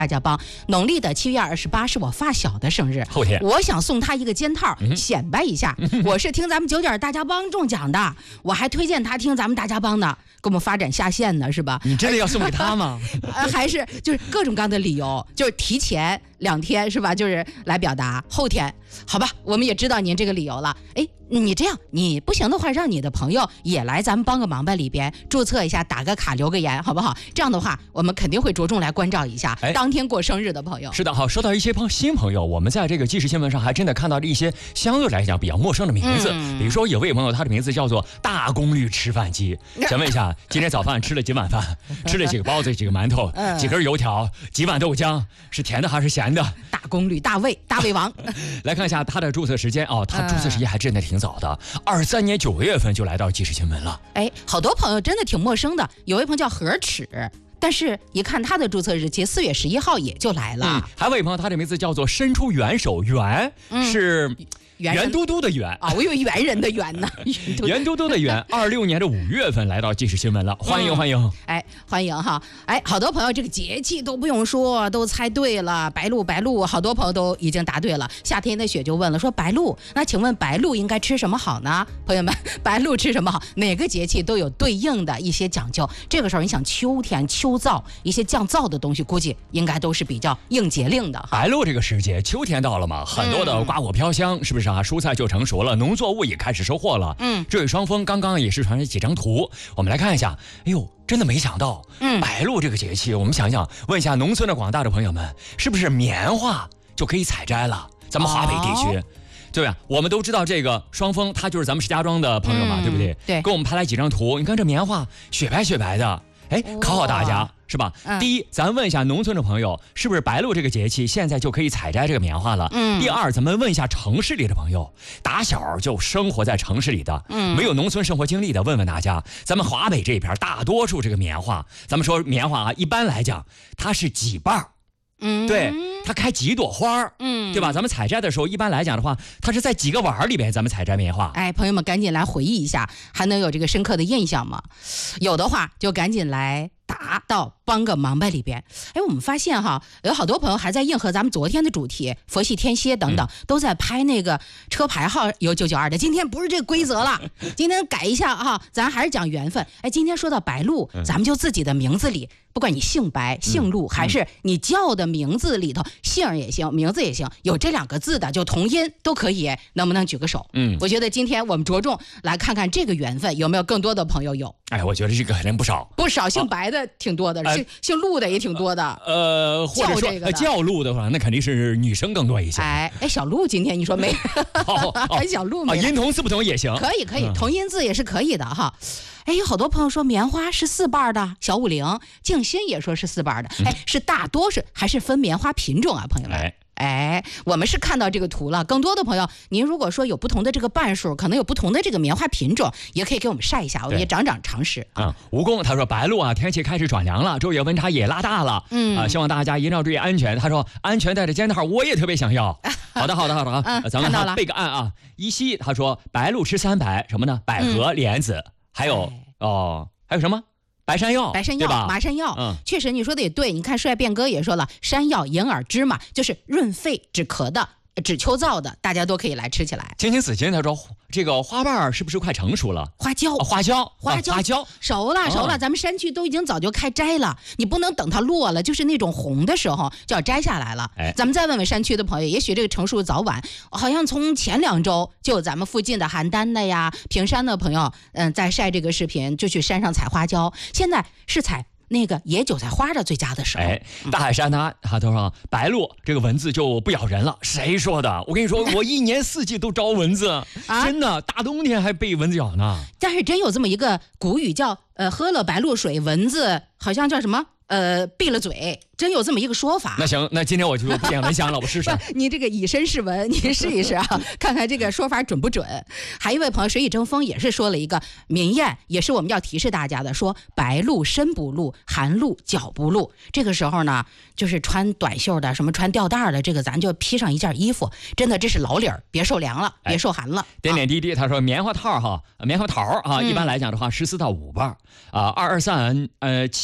大家帮。农历的7月28是我发小的生日， 后天我想送他一个肩套，显摆一下。我是听咱们9点大家帮中奖的，我还推荐他听咱们大家帮呢，给我们发展下线呢，是吧？ 你真的要送给他吗？ 还是就是各种各样的理由，就是提前2天是吧？就是来表达后天，好吧？我们也知道您这个理由了。哎，你这样，你不行的话，让你的朋友也来咱们帮个忙吧里边注册一下，打个卡，留个言，好不好？这样的话，我们肯定会着重来关照一下当天过生日的朋友。 是的，好，说到一些新朋友，我们在这个即时新闻上还真的看到了一些相对来讲比较陌生的名字，比如说有位朋友，他的名字叫做大功率吃饭机。想问一下，今天早饭吃了几碗饭？吃了几个包子、几个馒头、几根油条、几碗豆浆？是甜的还是咸的？ 大功率、大胃王。 来看一下他的注册时间哦，他注册时间还真的挺早的，23年9月份就来到即时新闻了。 哎，好多朋友真的挺陌生的，有位朋友叫何齿。但是一看他的注册日期4月11号也就来了。 还有位朋友，他的名字叫做伸出援手，援是圆嘟嘟的圆啊，我以为猿人的猿呢。 圆嘟嘟的圆，26年的5月份来到即时新闻了，欢迎欢迎。 哎，欢迎哈！哎，好多朋友这个节气都不用说，都猜对了。白露，好多朋友都已经答对了。夏天的雪就问了，说白露，那请问白露应该吃什么好呢？朋友们，白露吃什么好？哪个节气都有对应的一些讲究。这个时候你想秋天秋燥一些降燥的东西，估计应该都是比较应节令的。 白露这个时节，秋天到了嘛，很多的瓜果飘香，是不是？蔬菜就成熟了，农作物也开始收获了。这位双峰刚刚也是传了几张图，我们来看一下。哎呦，真的没想到，白露这个节气，我们想想，问一下农村的广大的朋友们，是不是棉花就可以采摘了？咱们华北地区。对吧？我们都知道这个双峰，他就是咱们石家庄的朋友嘛，对不对？ 对， 给我们拍来几张图，你看这棉花雪白的。哎，考大家是吧？第一，咱问一下农村的朋友，是不是白露这个节气现在就可以采摘这个棉花了？第二，咱们问一下城市里的朋友，打小就生活在城市里的，没有农村生活经历的，问问大家，咱们华北这边大多数这个棉花，咱们说棉花啊，一般来讲它是几瓣？对，它开几朵花对吧？咱们采摘的时候，一般来讲的话，它是在几个碗里边咱们采摘棉花。 哎，朋友们赶紧来回忆一下，还能有这个深刻的印象吗？有的话就赶紧来打到帮个忙呗里边。哎，我们发现哈，有好多朋友还在应和咱们昨天的主题，佛系天蝎等等，都在拍那个车牌号有992的。今天不是这个规则了，今天改一下哈，咱还是讲缘分。哎，今天说到白露，咱们就自己的名字里，不管你姓白、姓陆，还是你叫的名字里头，姓也行，名字也行，有这2个字的就同音都可以，能不能举个手？我觉得今天我们着重来看看这个缘分有没有更多的朋友有。 哎，我觉得这个肯定不少姓白的挺多的，姓陆的也挺多的。 或者说叫陆的话，那肯定是女生更多一些。 哎，小陆今天你说没？小陆没？ 音同字不同也行。 可以，同音字也是可以的哈。哎，有好多朋友说棉花是4瓣的，小50静心也说是4瓣的。哎，是大多数还是分棉花品种啊，朋友们？哎，我们是看到这个图了。更多的朋友，您如果说有不同的这个瓣数，可能有不同的这个棉花品种，也可以给我们晒一下，我们也长常识啊。 蜈蚣他说白露啊，天气开始转凉了，昼夜温差也拉大了。希望大家一定要注意安全。他说安全带的肩套我也特别想要。好的啊，咱们备个案啊。依稀他说白露吃3白什么呢？百合、莲子，还有还有什么？白山药、 麻山药，确实你说的也对。你看帅变哥也说了，山药、银耳、芝麻，就是润肺止咳的、止秋燥的，大家都可以来吃起来。 青青死心他说这个花瓣是不是快成熟了？ 花椒熟了，咱们山区都已经早就开摘了，你不能等它落了，就是那种红的时候就要摘下来了。咱们再问问山区的朋友，也许这个成熟早晚，好像从前2周就有咱们附近的邯郸的呀、平山的朋友，在晒这个视频，就去山上采花椒，现在是采那个野韭菜花的最佳的时候。 大海山他都说白露这个蚊子就不咬人了，谁说的？我跟你说，我1年4季都招蚊子，真的，大冬天还被蚊子咬呢。 但是真有这么一个古语叫喝了白露水，蚊子好像叫什么闭了嘴，真有这么一个说法。 那行，那今天我就不点蚊香了，我试试。 你这个以身试蚊，你试一试啊，看看这个说法准不准。还有一位朋友水雨争锋也是说了一个民谚，也是我们要提示大家的，说白露身不露，寒露脚不露。这个时候呢，就是穿短袖的，什么穿吊带的，这个咱就披上一件衣服，真的这是老理儿，别受凉了，别受寒了。 点点滴滴，他说棉花桃一般来讲的话14到5瓣，223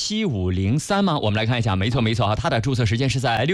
7503吗？我们来看一下，没错啊，它的注册时间是在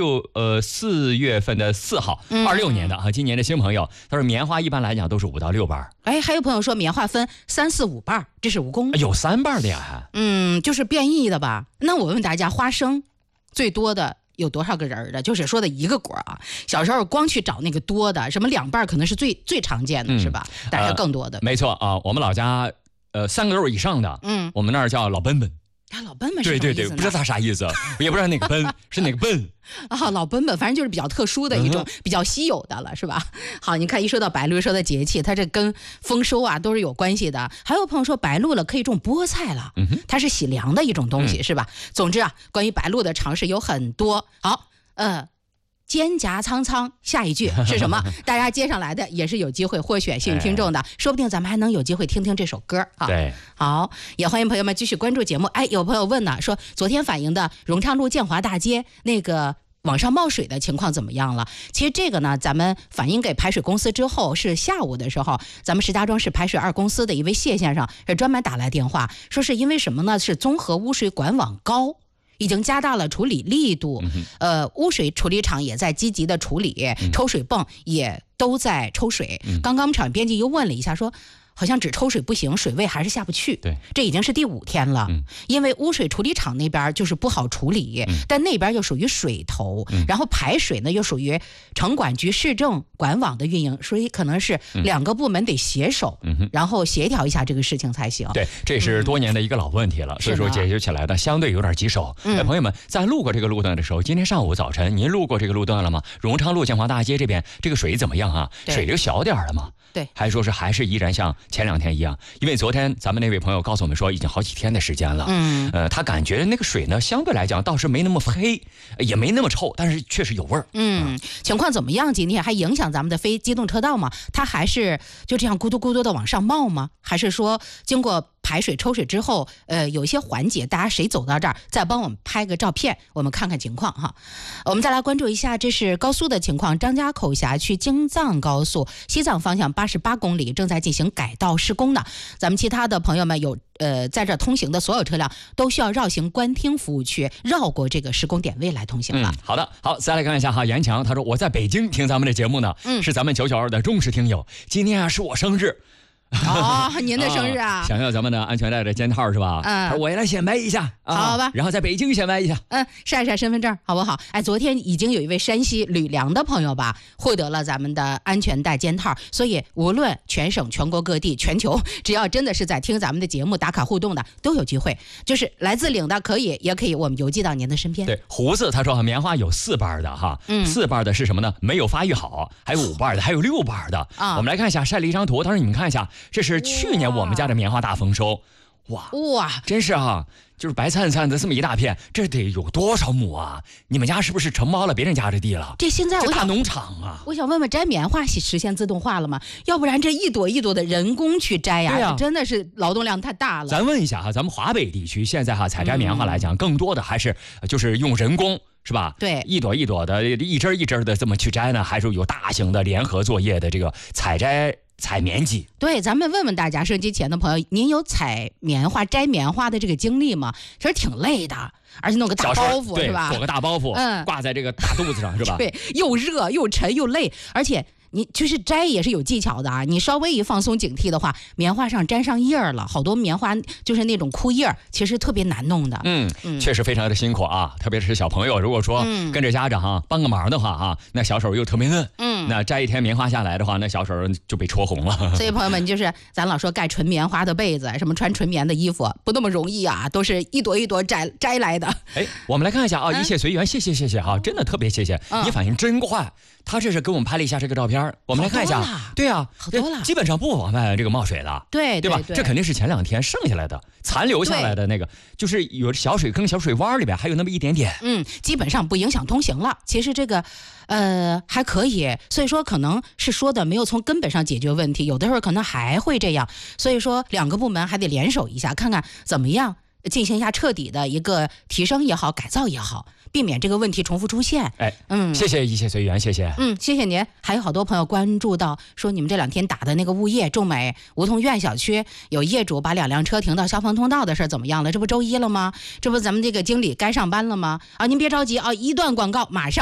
4月份的4号，26年的啊，今年的新朋友。他说棉花一般来讲都是5到6瓣。 哎，还有朋友说棉花分3、4、5瓣，这是蜈蚣。 有3瓣的呀？ 就是变异的吧？那我问大家，花生最多的有多少个人的？就是说的一个果啊。小时候光去找那个多的，什么2瓣可能是最常见的，是吧？但是更多的。 没错啊，我们老家3个豆以上的，我们那儿叫老奔奔。 老奔奔是什么意思呢？ 对，不知道他啥意思，也不知道哪个奔是哪个奔啊。老奔奔，反正就是比较特殊的一种，比较稀有的了，是吧？好，你看一说到白露，说到节气，它这跟丰收啊都是有关系的。还有朋友说白露了可以种菠菜了，它是喜粮的一种东西，是吧？总之啊，关于白露的常识有很多。好，蒹葭苍苍，下一句是什么？大家接上来的也是有机会获选幸运听众的，说不定咱们还能有机会听听这首歌啊。 对， 好，也欢迎朋友们继续关注节目。哎，有朋友问呢，说昨天反映的荣昌路建华大街那个往上冒水的情况怎么样了？其实这个呢，咱们反映给排水公司之后，是下午的时候，咱们石家庄市排水2公司的一位谢先生是专门打来电话，说是因为什么呢？是综合污水管网高。已经加大了处理力度，污水处理厂也在积极的处理，抽水泵也都在抽水。刚刚厂编辑又问了一下，说好像只抽水不行，水位还是下不去。 对， 这已经是第5天了。因为污水处理厂那边就是不好处理，但那边又属于水头，然后排水呢又属于城管局市政管网的运营，所以可能是2个部门得携手，然后协调一下这个事情才行。 对，这是多年的一个老问题了，所以说解决起来呢相对有点棘手。朋友们在路过这个路段的时候，今天上午早晨您路过这个路段了吗？荣昌路建华大街这边这个水怎么样啊？水流小点了吗？ 对， 还说是还是依然像前2天一样，因为昨天咱们那位朋友告诉我们说已经好几天的时间了。他感觉那个水呢相对来讲倒是没那么黑，也没那么臭，但是确实有味儿。 情况怎么样？今天还影响咱们的非机动车道吗？它还是就这样咕嘟咕嘟的往上冒吗？还是说经过排水抽水之后，有一些缓解？大家谁走到这儿再帮我们拍个照片，我们看看情况哈。我们再来关注一下，这是高速的情况，张家口辖区京藏高速西藏方向88公里正在进行改道施工呢。咱们其他的朋友们有在这通行的所有车辆都需要绕行官厅服务区，绕过这个施工点位来通行了。 好的，好，再来看一下哈，严强他说我在北京听咱们的节目呢，是咱们992的忠实听友，今天啊是我生日。 您的生日啊！ 想要咱们的安全带的肩套是吧？他说我也来显摆一下， 好吧？ 然后在北京显摆一下， 晒一晒身份证好不好？哎，昨天已经有一位山西吕梁的朋友吧，获得了咱们的安全带肩套，所以无论全省、全国各地、全球，只要真的是在听咱们的节目打卡互动的，都有机会。就是来自领的可以，也可以我们邮寄到您的身边。 对，胡子他说棉花有4瓣的哈，4瓣的是什么呢？没有发育好，还有5瓣的，还有6瓣的。我们来看一下，晒了一张图，他说你们看一下。这是去年我们家的棉花大丰收，哇，真是啊，就是白灿灿的这么一大片，这得有多少亩啊？你们家是不是承包了别人家的地了？ 这现在这大农场啊！ 我想问问，摘棉花实现自动化了吗？要不然这一朵一朵的人工去摘呀，真的是劳动量太大了。 咱问一下哈，咱们华北地区现在哈采摘棉花来讲，更多的还是就是用人工。是吧？ 对， 一朵一朵的，一枝一枝的这么去摘呢，还是有大型的联合作业的这个采棉机？ 对，咱们问问大家，收音机前的朋友，您有采棉花、摘棉花的这个经历吗？其实挺累的，而且弄个大包袱是吧？ 裹个大包袱，挂在这个大肚子上是吧？ 对，又热又沉又累，而且。你就是摘也是有技巧的啊！你稍微一放松警惕的话，棉花上沾上叶儿了，好多棉花就是那种枯叶，其实特别难弄的。 确实非常的辛苦啊！特别是小朋友，如果说跟着家长帮个忙的话那小手又特别嫩。那摘一天棉花下来的话，那小手就被戳红了。 所以朋友们，就是咱老说盖纯棉花的被子，什么穿纯棉的衣服，不那么容易啊，都是一朵一朵摘来的。 哎，我们来看一下啊，一切随缘，谢谢哈，真的特别谢谢，你反应真快。他这是给我们拍了一下这个照片，我们来看一下。对啊， 好多了， 基本上不往外这个冒水了， 对吧？这肯定是前2天剩下来的，残留下来的那个，就是有小水坑、小水洼里边还有那么一点点。 基本上不影响通行了。其实这个，还可以。所以说可能是说的没有从根本上解决问题，有的时候可能还会这样。所以说2个部门还得联手一下，看看怎么样进行一下彻底的一个提升也好，改造也好。 避免这个问题重复出现。 哎，谢谢一切随缘，谢谢。 谢谢您。还有好多朋友关注到说，你们这2天打的那个物业众美梧桐院小区有业主把2辆车停到消防通道的事怎么样了？这不周一了吗？这不咱们这个经理该上班了吗？啊，您别着急啊，一段广告马上。